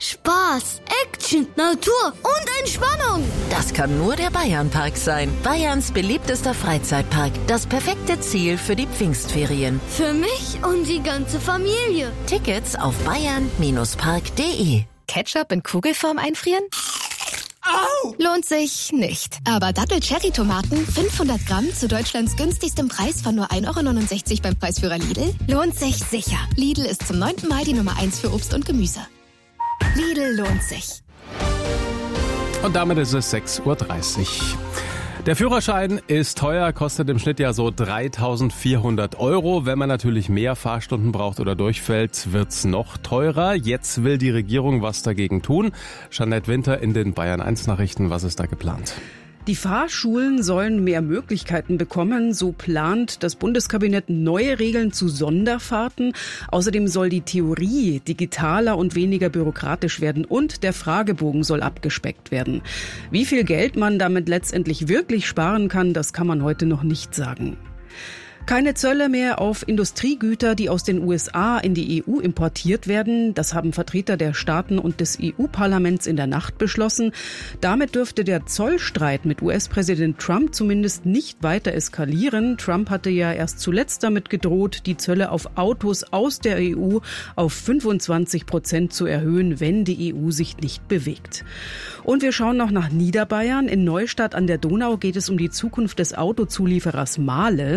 Spaß, Action, Natur und Entspannung. Das kann nur der Bayernpark sein. Bayerns beliebtester Freizeitpark. Das perfekte Ziel für die Pfingstferien. Für mich und die ganze Familie. Tickets auf bayern-park.de. Ketchup in Kugelform einfrieren? Au! Lohnt sich nicht. Aber Dattel-Cherry-Tomaten 500 Gramm zu Deutschlands günstigstem Preis von nur 1,69 € beim Preisführer Lidl lohnt sich sicher. Lidl ist zum 9. Mal die Nummer 1 für Obst und Gemüse. Lidl lohnt sich. Und damit ist es 6:30 Uhr. Der Führerschein ist teuer, kostet im Schnitt ja so 3.400 €. Wenn man natürlich mehr Fahrstunden braucht oder durchfällt, wird's noch teurer. Jetzt will die Regierung was dagegen tun. Jeanette Winter in den Bayern 1 Nachrichten. Was ist da geplant? Die Fahrschulen sollen mehr Möglichkeiten bekommen. So plant das Bundeskabinett neue Regeln zu Sonderfahrten. Außerdem soll die Theorie digitaler und weniger bürokratisch werden und der Fragebogen soll abgespeckt werden. Wie viel Geld man damit letztendlich wirklich sparen kann, das kann man heute noch nicht sagen. Keine Zölle mehr auf Industriegüter, die aus den USA in die EU importiert werden. Das haben Vertreter der Staaten und des EU-Parlaments in der Nacht beschlossen. Damit dürfte der Zollstreit mit US-Präsident Trump zumindest nicht weiter eskalieren. Trump hatte ja erst zuletzt damit gedroht, die Zölle auf Autos aus der EU auf 25% zu erhöhen, wenn die EU sich nicht bewegt. Und wir schauen noch nach Niederbayern. In Neustadt an der Donau geht es um die Zukunft des Autozulieferers Mahle.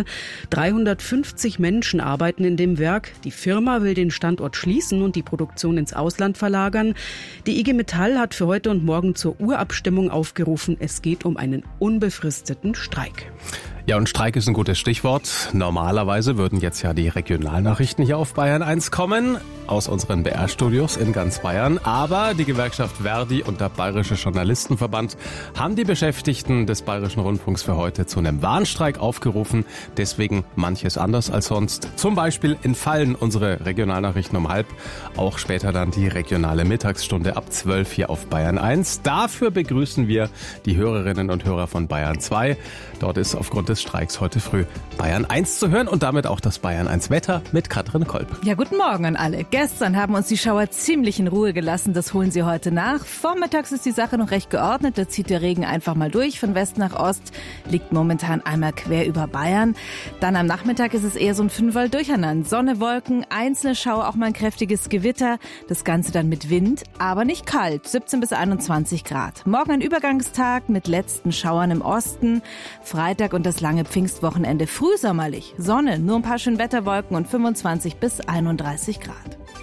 350 Menschen arbeiten in dem Werk. Die Firma will den Standort schließen und die Produktion ins Ausland verlagern. Die IG Metall hat für heute und morgen zur Urabstimmung aufgerufen. Es geht um einen unbefristeten Streik. Ja, und Streik ist ein gutes Stichwort. Normalerweise würden jetzt ja die Regionalnachrichten hier auf Bayern 1 kommen, aus unseren BR-Studios in ganz Bayern. Aber die Gewerkschaft Verdi und der Bayerische Journalistenverband haben die Beschäftigten des Bayerischen Rundfunks für heute zu einem Warnstreik aufgerufen. Deswegen manches anders als sonst. Zum Beispiel entfallen unsere Regionalnachrichten um 12:30. Auch später dann die regionale Mittagsstunde ab 12 hier auf Bayern 1. Dafür begrüßen wir die Hörerinnen und Hörer von Bayern 2. Dort ist aufgrund des Streiks heute früh Bayern 1 zu hören und damit auch das Bayern 1 Wetter mit Katrin Kolb. Ja, guten Morgen an alle. Gestern haben uns die Schauer ziemlich in Ruhe gelassen. Das holen sie heute nach. Vormittags ist die Sache noch recht geordnet. Da zieht der Regen einfach mal durch. Von West nach Ost liegt momentan einmal quer über Bayern. Dann am Nachmittag ist es eher so ein Fünferl durcheinander. Sonne, Wolken, einzelne Schauer, auch mal ein kräftiges Gewitter. Das Ganze dann mit Wind, aber nicht kalt. 17 bis 21 Grad. Morgen ein Übergangstag mit letzten Schauern im Osten. Freitag und das lange Pfingstwochenende frühsommerlich. Sonne, nur ein paar Schönwetterwolken und 25 bis 31 Grad.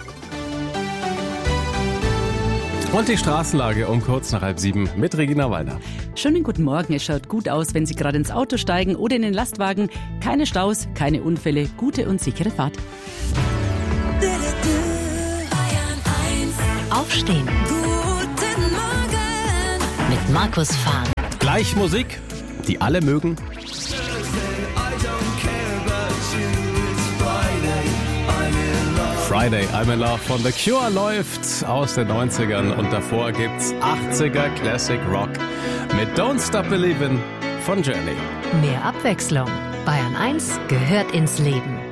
Und die Straßenlage um kurz nach 6:30 mit Regina Wallner. Schönen guten Morgen. Es schaut gut aus, wenn Sie gerade ins Auto steigen oder in den Lastwagen. Keine Staus, keine Unfälle, gute und sichere Fahrt. Aufstehen. Guten Morgen. Mit Markus Fahn. Gleich Musik, die alle mögen. Friday, I'm in Love von The Cure läuft aus den 90ern und davor gibt's 80er Classic Rock mit Don't Stop Believin' von Journey. Mehr Abwechslung. Bayern 1 gehört ins Leben.